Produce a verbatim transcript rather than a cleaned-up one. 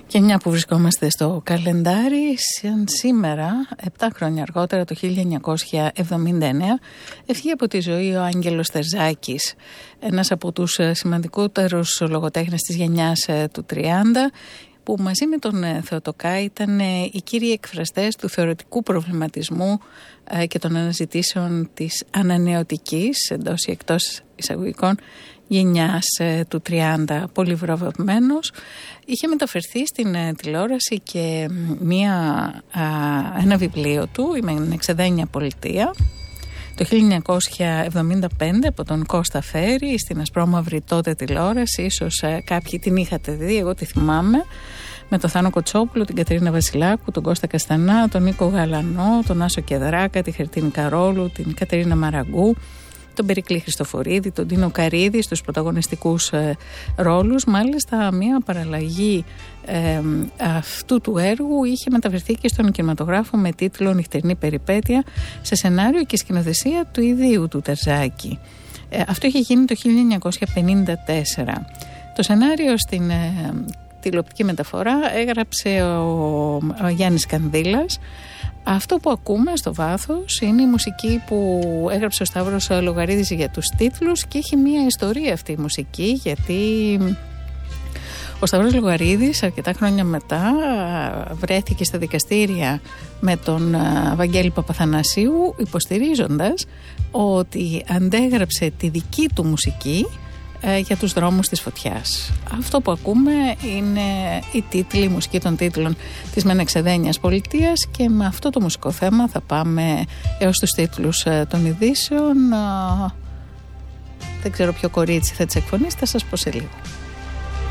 Και μια που βρισκόμαστε στο καλεντάρι, σαν σήμερα, επτά χρόνια αργότερα, το χίλια εννιακόσια εβδομήντα εννέα, έφυγε από τη ζωή ο Άγγελος Τερζάκης, ένας από τους σημαντικότερους λογοτέχνες της γενιάς του τριάντα, που μαζί με τον Θεοτοκά ήταν οι κύριοι εκφραστές του θεωρητικού προβληματισμού και των αναζητήσεων της ανανεωτικής, εντός ή εκτός εισαγωγικών, γενιάς του τριάντα, πολύ βραβευμένος. Είχε μεταφερθεί στην τηλεόραση και μία, α, ένα βιβλίο του, η Μενεξεδένια Πολιτεία, το χίλια εννιακόσια εβδομήντα πέντε, από τον Κώστα Φέρη, στην ασπρόμαυρη τότε τηλεόραση. Ίσως α, κάποιοι την είχατε δει, εγώ τη θυμάμαι, με τον Θάνο Κοτσόπουλο, την Κατερίνα Βασιλάκου, τον Κώστα Καστανά, τον Νίκο Γαλανό, τον Άσο Κεδράκα, τη Χερτίνη Καρόλου, την Κατερίνα Μαραγκού, τον Περικλή Χριστοφορίδη, τον Τίνο Καρίδη στους πρωταγωνιστικούς ε, ρόλους. Μάλιστα, μια παραλλαγή ε, αυτού του έργου είχε μεταφερθεί και στον κινηματογράφο με τίτλο «Νυχτερινή περιπέτεια», σε σενάριο και σκηνοθεσία του ιδίου του Τερζάκη. Ε, αυτό είχε γίνει το χίλια εννιακόσια πενήντα τέσσερα. Το σενάριο στην ε, τηλεοπτική μεταφορά έγραψε ο, ο Γιάννης Κανδύλας. Αυτό που ακούμε στο βάθος είναι η μουσική που έγραψε ο Σταύρος Λογαρίδης για τους τίτλους, και έχει μια ιστορία αυτή η μουσική, γιατί ο Σταύρος Λογαρίδης αρκετά χρόνια μετά βρέθηκε στα δικαστήρια με τον Βαγγέλη Παπαθανασίου, υποστηρίζοντας ότι αντέγραψε τη δική του μουσική για τους δρόμους της φωτιάς. Αυτό που ακούμε είναι η τίτλη, η μουσική των τίτλων της Μενεξεδένιας Πολιτείας, και με αυτό το μουσικό θέμα θα πάμε έως τους τίτλους των ειδήσεων. Δεν ξέρω ποιο κορίτσι θα τις εκφωνήσει, θα σας πω σε λίγο.